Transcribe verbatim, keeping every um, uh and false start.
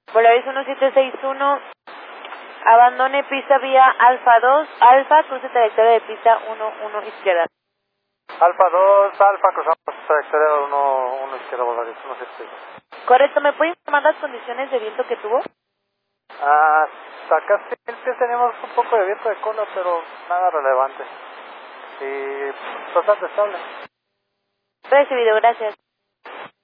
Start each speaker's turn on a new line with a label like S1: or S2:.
S1: Volaris uno siete seis uno, abandone pista vía Alfa dos, Alfa, cruce trayectoria de pista uno uno izquierda.
S2: Alfa dos, Alfa, cruzamos trayectoria uno uno izquierda, Volaris uno siete seis.
S1: Correcto, ¿me puede informar las condiciones de viento que tuvo?
S2: Hasta acá siempre tenemos un poco de viento de cola, pero nada relevante. Y bastante estable.
S1: Recibido, gracias.